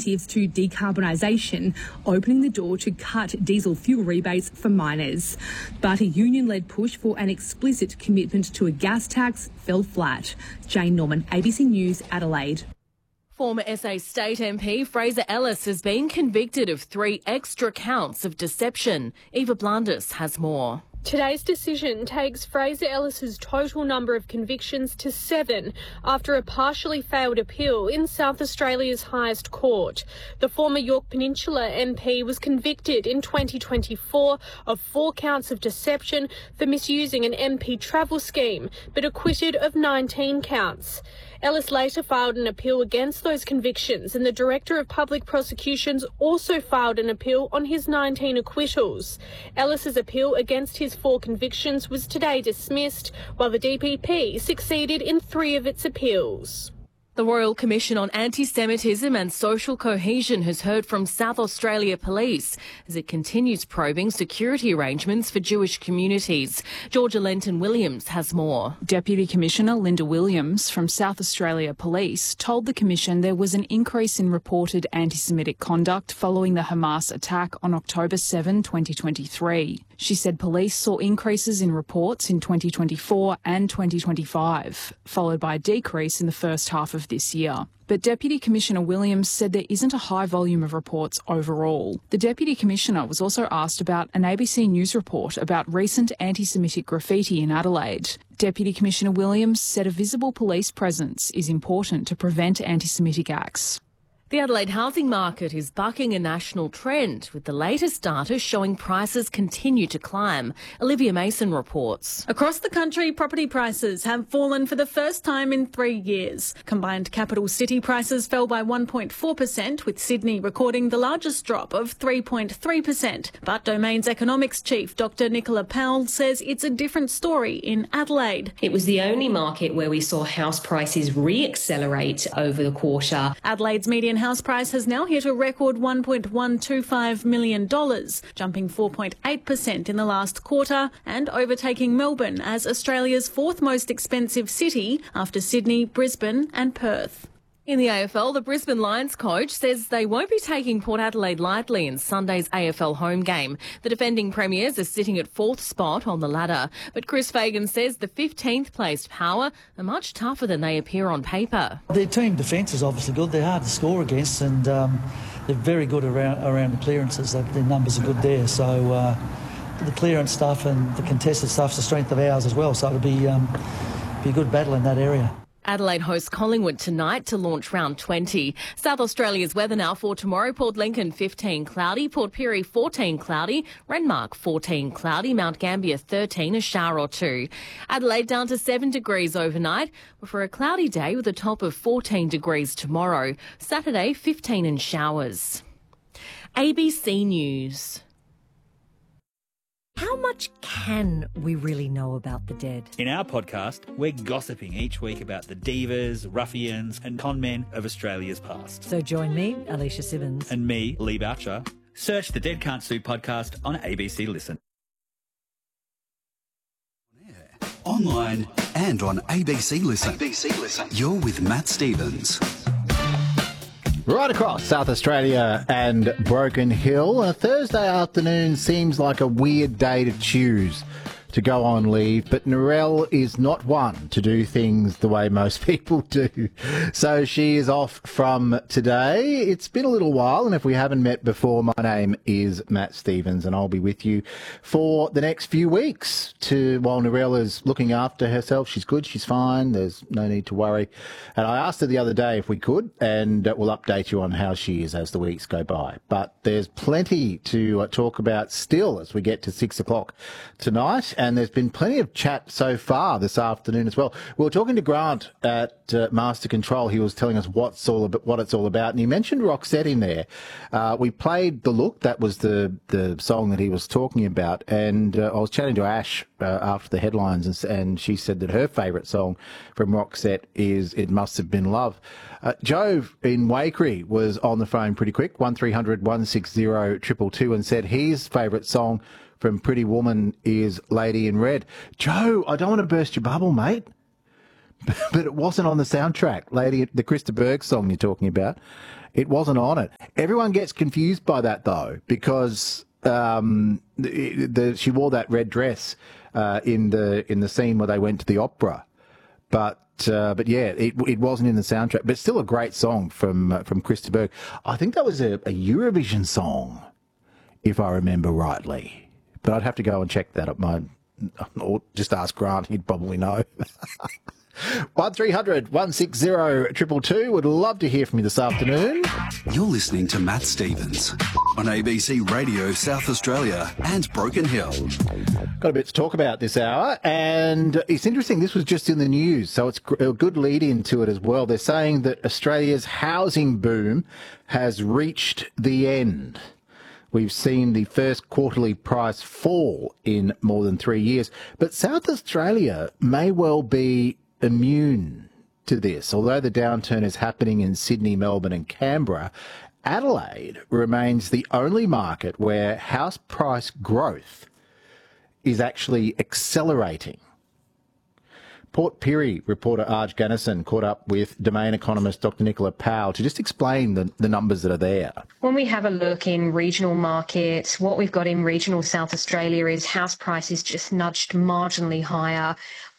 incentives to decarbonisation, opening the door to cut diesel fuel rebates for miners. But a union-led push for an explicit commitment to a gas tax fell flat. Jane Norman, ABC News, Adelaide. Former SA State MP Fraser Ellis has been convicted of 3 extra counts of deception. Eva Blandis has more. Today's decision takes Fraser Ellis's total number of convictions to 7 after a partially failed appeal in South Australia's highest court. The former Yorke Peninsula MP was convicted in 2024 of 4 counts of deception for misusing an MP travel scheme, but acquitted of 19 counts. Ellis later filed an appeal against those convictions, and the Director of Public Prosecutions also filed an appeal on his 19 acquittals. Ellis's appeal against his 4 convictions was today dismissed, while the DPP succeeded in 3 of its appeals. The Royal Commission on Anti-Semitism and Social Cohesion has heard from South Australia Police as it continues probing security arrangements for Jewish communities. Georgia Lenton-Williams has more. Deputy Commissioner Linda Williams from South Australia Police told the Commission there was an increase in reported anti-Semitic conduct following the Hamas attack on October 7, 2023. She said police saw increases in reports in 2024 and 2025, followed by a decrease in the first half of this year. But Deputy Commissioner Williams said there isn't a high volume of reports overall. The Deputy Commissioner was also asked about an ABC News report about recent anti-Semitic graffiti in Adelaide. Deputy Commissioner Williams said a visible police presence is important to prevent anti-Semitic acts. The Adelaide housing market is bucking a national trend, with the latest data showing prices continue to climb. Olivia Mason reports. Across the country, property prices have fallen for the first time in 3 years. Combined capital city prices fell by 1.4%, with Sydney recording the largest drop of 3.3%. But Domain's economics chief, Dr Nicola Powell, says it's a different story in Adelaide. It was the only market where we saw house prices re-accelerate over the quarter. Adelaide's median house price has now hit a record $1.125 million, jumping 4.8% in the last quarter and overtaking Melbourne as Australia's 4th most expensive city after Sydney, Brisbane and Perth. In the AFL, the Brisbane Lions coach says they won't be taking Port Adelaide lightly in Sunday's AFL home game. The defending premiers are sitting at 4th spot on the ladder, but Chris Fagan says the 15th placed Power are much tougher than they appear on paper. Their team defence is obviously good. They're hard to score against, and they're very good around the clearances. Their numbers are good there, so the clearance stuff and the contested stuff's the strength of ours as well, so it'll be a good battle in that area. Adelaide hosts Collingwood tonight to launch round 20. South Australia's weather now for tomorrow. Port Lincoln 15 cloudy, Port Pirie 14 cloudy, Renmark 14 cloudy, Mount Gambier 13, a shower or 2. Adelaide down to 7 degrees overnight, for a cloudy day with a top of 14 degrees tomorrow. Saturday 15 and showers. ABC News. How much can we really know about the dead? In our podcast, we're gossiping each week about the divas, ruffians and con men of Australia's past. So join me, Alicia Simmons. And me, Lee Boucher. Search the Dead Can't Sue podcast on ABC Listen. Online and on ABC Listen. ABC Listen. You're with Matt Stevens. Right across South Australia and Broken Hill, a Thursday afternoon seems like a weird day to choose to go on leave, but Narelle is not one to do things the way most people do. So she is off from today. It's been a little while, and if we haven't met before, my name is Matt Stevens, and I'll be with you for the next few weeks while Narelle is looking after herself. She's good, she's fine, there's no need to worry. And I asked her the other day if we could, and we'll update you on how she is as the weeks go by. But there's plenty to talk about still as we get to 6 o'clock tonight. And there's been plenty of chat so far this afternoon as well. We were talking to Grant at Master Control. He was telling us what it's all about. And he mentioned Roxette in there. We played The Look. That was the song that he was talking about. And I was chatting to Ash after the headlines, and she said that her favourite song from Roxette is It Must Have Been Love. Joe in Waikerie was on the phone pretty quick, 1300 160 222, and said his favourite song from Pretty Woman is Lady in Red. Joe, I don't want to burst your bubble, mate, but it wasn't on the soundtrack. The Krista Berg song you're talking about It wasn't on it. Everyone gets confused by that, though, because she wore that red dress in the scene where they went to the opera. But yeah, it wasn't in the soundtrack. But still a great song from Christa Berg. I think that was a Eurovision song, if I remember rightly. But I'd have to go and check that up. Or just ask Grant, he'd probably know. 1300 160 222. Would love to hear from you this afternoon. You're listening to Matt Stevens on ABC Radio South Australia and Broken Hill. Got a bit to talk about this hour, and it's interesting. This was just in the news, so it's a good lead into it as well. They're saying that Australia's housing boom has reached the end. We've seen the first quarterly price fall in more than 3 years, but South Australia may well be immune to this. Although the downturn is happening in Sydney, Melbourne and Canberra, Adelaide remains the only market where house price growth is actually accelerating. Port Pirie reporter Arj Gannison caught up with Domain economist Dr. Nicola Powell to just explain the numbers that are there. When we have a look in regional markets, what we've got in regional South Australia is house prices just nudged marginally higher,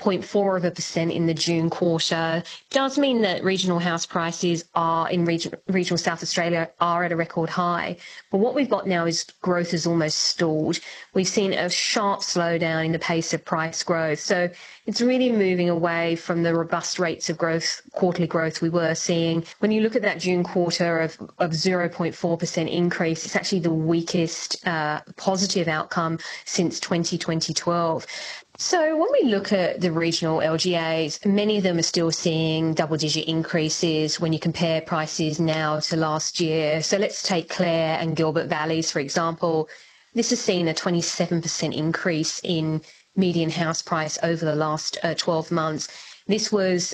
0.4% in the June quarter. Does mean that regional house prices are in regional South Australia are at a record high. But what we've got now is growth is almost stalled. We've seen a sharp slowdown in the pace of price growth. So it's really moving away from the robust rates of growth, quarterly growth we were seeing. When you look at that June quarter of 0.4% increase, it's actually the weakest positive outcome since 2012. So when we look at the regional LGAs, many of them are still seeing double-digit increases when you compare prices now to last year. So let's take Clare and Gilbert Valleys, for example. This has seen a 27% increase in median house price over the last 12 months. This was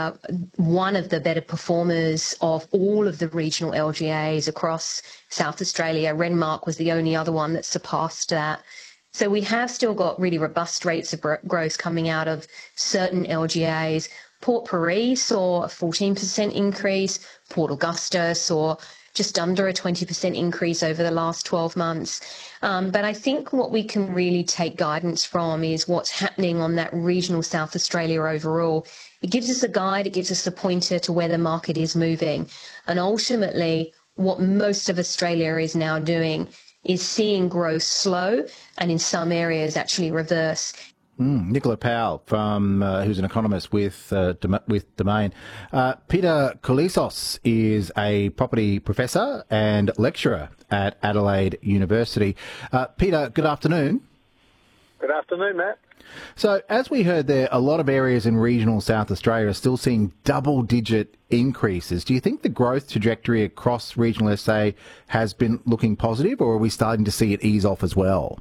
one of the better performers of all of the regional LGAs across South Australia. Renmark was the only other one that surpassed that. So we have still got really robust rates of growth coming out of certain LGAs. Port Pirie saw a 14% increase. Port Augusta saw just under a 20% increase over the last 12 months. But I think what we can really take guidance from is what's happening on that regional South Australia overall. It gives us a guide, it gives us a pointer to where the market is moving. And ultimately, what most of Australia is now doing is seeing growth slow and in some areas actually reverse. Nicola Powell, who's an economist with Domain. Peter Koulisos is a property professor and lecturer at Adelaide University. Peter, good afternoon. Good afternoon, Matt. So, as we heard there, a lot of areas in regional South Australia are still seeing double-digit increases. Do you think the growth trajectory across regional SA has been looking positive, or are we starting to see it ease off as well?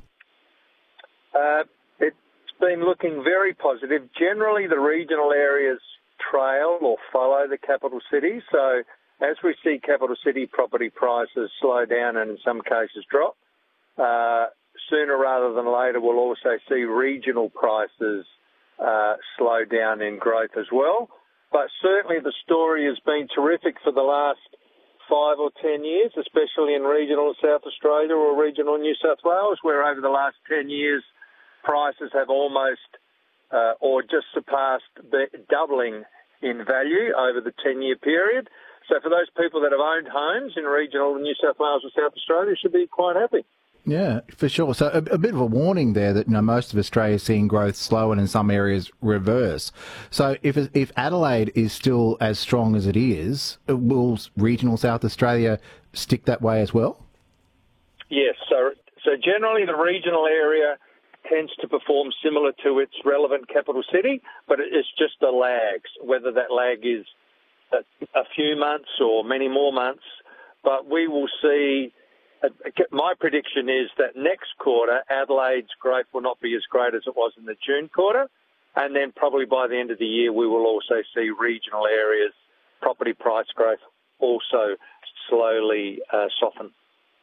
It's been looking very positive. Generally, the regional areas trail or follow the capital cities. So, as we see capital city property prices slow down and in some cases drop, sooner rather than later, we'll also see regional prices slow down in growth as well. But certainly the story has been terrific for the last 5 or 10 years, especially in regional South Australia or regional New South Wales, where over the last 10 years prices have almost or just surpassed doubling in value over the 10-year period. So for those people that have owned homes in regional New South Wales or South Australia, should be quite happy. Yeah, for sure. So a bit of a warning there that most of Australia is seeing growth slow and in some areas reverse. So if Adelaide is still as strong as it is, will regional South Australia stick that way as well? Yes. So generally the regional area tends to perform similar to its relevant capital city, but it's just the lags, whether that lag is a few months or many more months. But we will see. My prediction is that next quarter, Adelaide's growth will not be as great as it was in the June quarter. And then probably by the end of the year, we will also see regional areas, property price growth also slowly soften.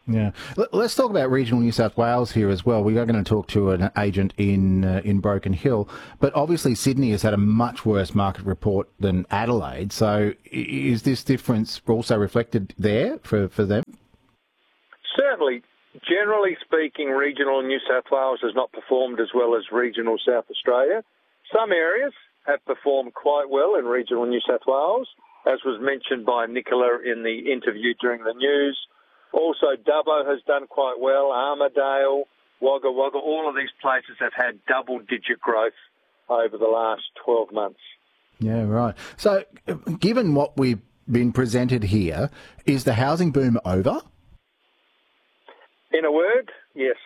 Yeah. Let's talk about regional New South Wales here as well. We are going to talk to an agent in Broken Hill, but obviously Sydney has had a much worse market report than Adelaide. So is this difference also reflected there for them? Certainly. Generally speaking, regional New South Wales has not performed as well as regional South Australia. Some areas have performed quite well in regional New South Wales, as was mentioned by Nicola in the interview during the news. Also, Dubbo has done quite well, Armidale, Wagga Wagga, all of these places have had double-digit growth over the last 12 months. Yeah, right. So, given what we've been presented here, is the housing boom over? In a word, yes.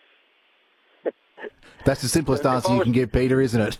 That's the simplest answer you can give, Peter, isn't it?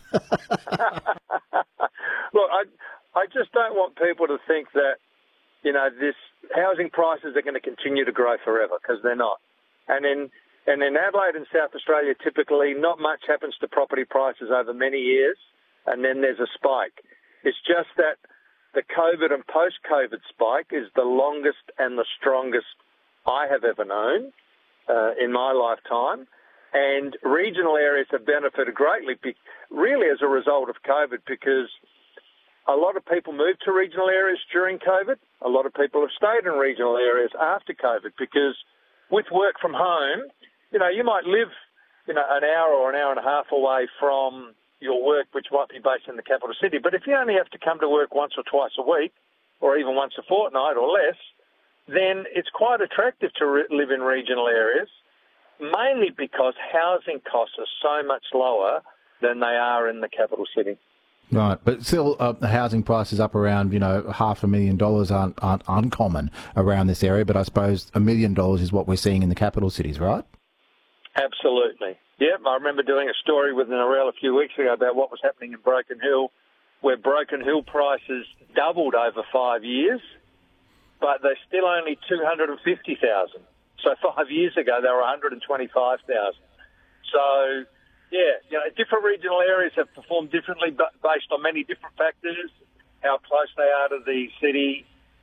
Look, I just don't want people to think that, this housing prices are going to continue to grow forever, because they're not. And in Adelaide and South Australia, typically not much happens to property prices over many years, and then there's a spike. It's just that the COVID and post-COVID spike is the longest and the strongest I have ever known in my lifetime. And regional areas have benefited greatly, really as a result of COVID, because a lot of people moved to regional areas during COVID. A lot of people have stayed in regional areas after COVID, because with work from home, you might live, an hour or an hour and a half away from your work, which might be based in the capital city. But if you only have to come to work once or twice a week, or even once a fortnight or less, then it's quite attractive to live in regional areas, mainly because housing costs are so much lower than they are in the capital city. Right, but still, the housing prices up around, $500,000 aren't uncommon around this area. But I suppose $1 million is what we're seeing in the capital cities, right? Absolutely. Yep, I remember doing a story with Narelle a few weeks ago about what was happening in Broken Hill, where Broken Hill prices doubled over 5 years, but they're still only $250,000. So 5 years ago, they were $125,000. So, different regional areas have performed differently based on many different factors: how close they are to the city,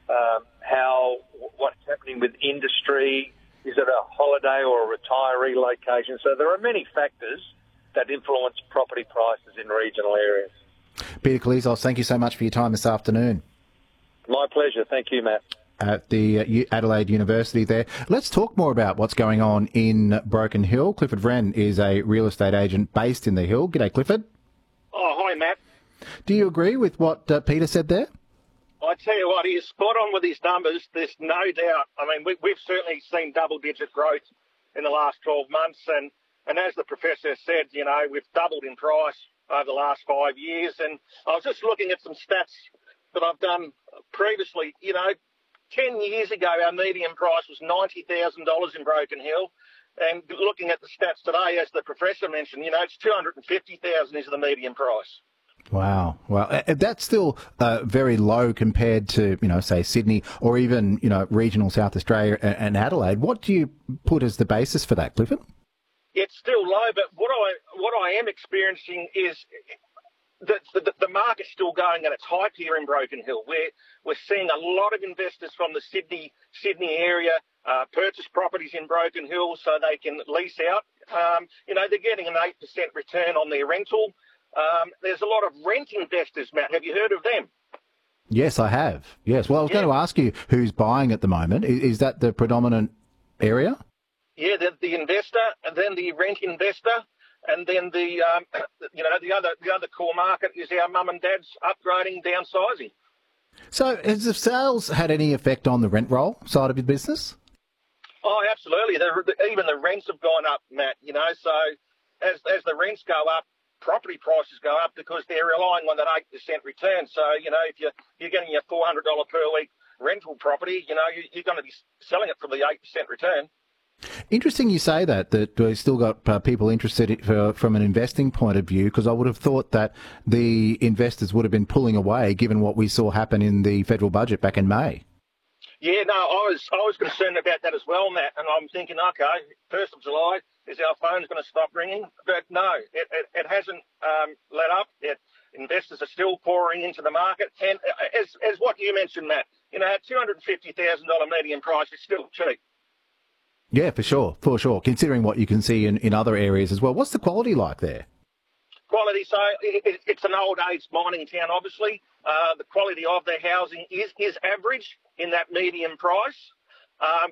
what's happening with industry, is it a holiday or a retiree location? So there are many factors that influence property prices in regional areas. Peter Kalizos, thank you so much for your time this afternoon. My pleasure. Thank you, Matt. At the Adelaide University there. Let's talk more about what's going on in Broken Hill. Clifford Wren is a real estate agent based in the Hill. G'day, Clifford. Oh, hi, Matt. Do you agree with what Peter said there? I tell you what, he is spot on with his numbers. There's no doubt. I mean, we've certainly seen double-digit growth in the last 12 months. And as the professor said, we've doubled in price over the last 5 years. And I was just looking at some stats that I've done previously. 10 years ago, our median price was $90,000 in Broken Hill. And looking at the stats today, as the professor mentioned, it's $250,000 is the median price. Wow. Well, that's still very low compared to, say Sydney or even, regional South Australia and Adelaide. What do you put as the basis for that, Clifford? It's still low, but what I am experiencing is the market's still going at its height here in Broken Hill. We're seeing a lot of investors from the Sydney area purchase properties in Broken Hill so they can lease out. They're getting an 8% return on their rental. There's a lot of rent investors, Matt. Have you heard of them? Yes, I have. Yes. Well, I was going to ask you who's buying at the moment. Is that the predominant area? Yeah, the investor, and then the rent investor, and then the other core market is our mum and dad's upgrading, downsizing. So, has the sales had any effect on the rent roll side of your business? Oh, absolutely. Even the rents have gone up, Matt. So as the rents go up, property prices go up because they're relying on that 8% return. So, if you're getting your $400 per week rental property, you're going to be selling it for the 8% return. Interesting you say that we've still got people interested from an investing point of view, because I would have thought that the investors would have been pulling away given what we saw happen in the federal budget back in May. Yeah, no, I was concerned about that as well, Matt, and I'm thinking, okay, 1st of July, is our phones going to stop ringing? But no, it hasn't let up. Investors are still pouring into the market, and as what you mentioned, Matt, at $250,000 median price, it's still cheap. Yeah, for sure. Considering what you can see in other areas as well. What's the quality like there? Quality, so it's an old age mining town, obviously. The quality of their housing is average in that medium price.